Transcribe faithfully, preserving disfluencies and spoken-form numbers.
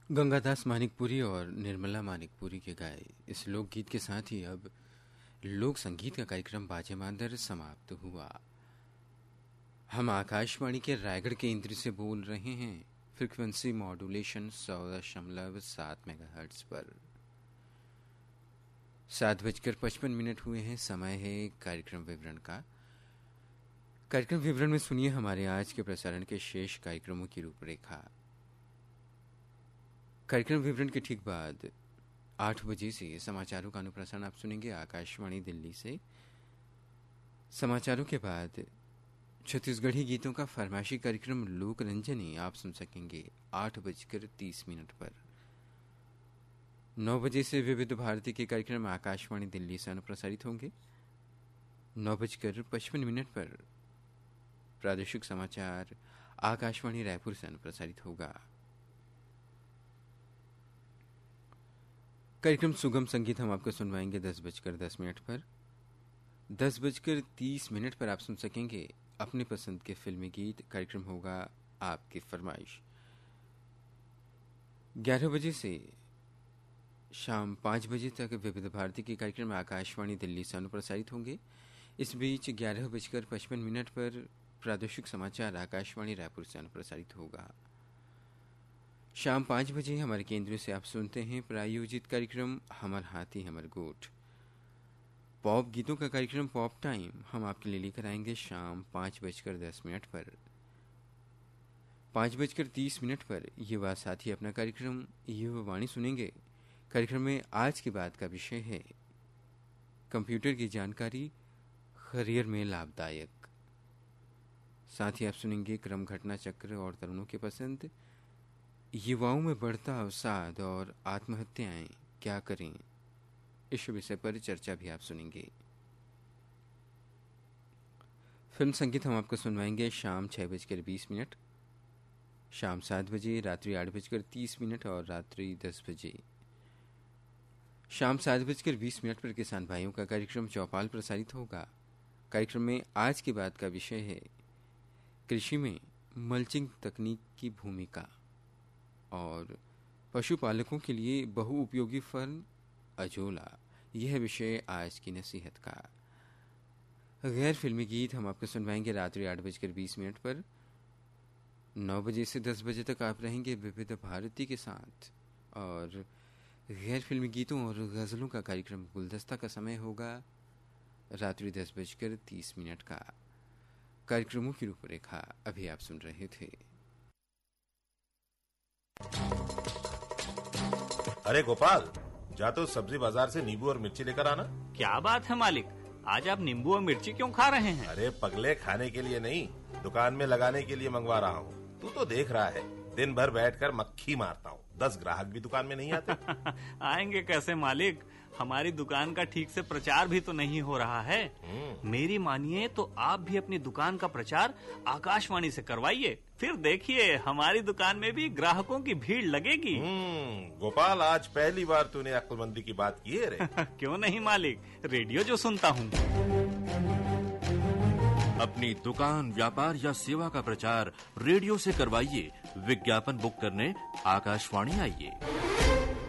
गंगादास मानिकपुरी और निर्मला मानिकपुरी के गाए इस लोकगीत के साथ ही अब लोक संगीत का कार्यक्रम बाजे मांदर समाप्त हुआ। हम आकाशवाणी के रायगढ़ केंद्र से बोल रहे हैं फ्रीक्वेंसी मॉड्यूलेशन सौ दशमलव सात मेगाहर्ट्ज पर। सात बजकर पचपन मिनट हुए हैं। समय है कार्यक्रम विवरण का। कार्यक्रम विवरण में सुनिए हमारे आज के प्रसारण के शेष कार्यक्रमों की रूपरेखा। कार्यक्रम विवरण के ठीक बाद आठ बजे से समाचारों का अनुप्रसारण आप सुनेंगे आकाशवाणी दिल्ली से। समाचारों के बाद छत्तीसगढ़ी गीतों का फरमाइशी कार्यक्रम लोक रंजनी आप सुन सकेंगे आठ बजकर तीस मिनट पर। नौ बजे से विविध भारती के कार्यक्रम आकाशवाणी दिल्ली से अनुप्रसारित होंगे। नौ बजकर पचपन मिनट पर प्रादेशिक समाचार आकाशवाणी रायपुर से अनुप्रसारित होगा। कार्यक्रम सुगम संगीत हम आपको सुनवाएंगे दस बजकर दस मिनट पर। दस बजकर तीस मिनट पर आप सुन सकेंगे अपने पसंद के फिल्मी गीत। कार्यक्रम होगा आपकी फरमाइश। ग्यारह बजे से शाम पाँच बजे तक विविध भारती के कार्यक्रम आकाशवाणी दिल्ली से अनुप्रसारित होंगे। इस बीच ग्यारह बजकर पचपन मिनट पर प्रादेशिक समाचार आकाशवाणी रायपुर से अनुप्रसारित होगा। शाम पाँच बजे हमारे केंद्र से आप सुनते हैं प्रायोजित कार्यक्रम हमर हाथी हमर गोठ। पॉप गीतों का कार्यक्रम पॉप टाइम हम आपके लिए लेकर आएंगे शाम पाँच बजकर दस मिनट पर। पाँच बजकर तीस मिनट पर युवा साथी अपना कार्यक्रम युवा वाणी सुनेंगे। कार्यक्रम में आज की बात का विषय है कंप्यूटर की जानकारी करियर में लाभदायक। साथ ही आप सुनेंगे क्रम घटना चक्र और तरुणों के पसंद। युवाओं में बढ़ता अवसाद और आत्महत्याएं क्या करें, इस विषय पर चर्चा भी आप सुनेंगे। फिल्म संगीत हम आपको सुनवाएंगे शाम छह बजकर बीस मिनट, शाम सात बजे, रात्रि आठ बजकर तीस मिनट और रात्रि दस बजे। शाम सात बजकर बीस मिनट पर किसान भाइयों का कार्यक्रम चौपाल प्रसारित होगा। कार्यक्रम में आज की बात का विषय है कृषि में मल्चिंग तकनीक की भूमिका और पशुपालकों के लिए बहुउपयोगी फर्न अजोला। यह विषय आज की नसीहत का। गैर फिल्मी गीत हम आपको सुनवाएंगे रात्रि आठ बजकर बीस मिनट पर। नौ बजे से दस बजे तक आप रहेंगे विविध भारती के साथ और गैर फिल्मी गीतों और गजलों का कार्यक्रम गुलदस्ता का समय होगा रात्रि दस बजकर तीस मिनट का। कार्यक्रमों की रूपरेखा अभी आप सुन रहे थे। अरे गोपाल, जा तो सब्जी बाजार से नींबू और मिर्ची लेकर आना। क्या बात है मालिक, आज आप नींबू और मिर्ची क्यों खा रहे हैं? अरे पगले, खाने के लिए नहीं, दुकान में लगाने के लिए मंगवा रहा हूँ। तू तो देख रहा है दिन भर बैठकर मक्खी मारता हूँ, दस ग्राहक भी दुकान में नहीं आते। आएंगे कैसे मालिक, हमारी दुकान का ठीक से प्रचार भी तो नहीं हो रहा है। मेरी मानिए तो आप भी अपनी दुकान का प्रचार आकाशवाणी से करवाइए, फिर देखिए हमारी दुकान में भी ग्राहकों की भीड़ लगेगी। गोपाल, आज पहली बार तूने अक्लमंदी की बात की है रे। क्यों नहीं मालिक, रेडियो जो सुनता हूँ। अपनी दुकान, व्यापार या सेवा का प्रचार रेडियो से करवाइए। विज्ञापन बुक करने आकाशवाणी आइए।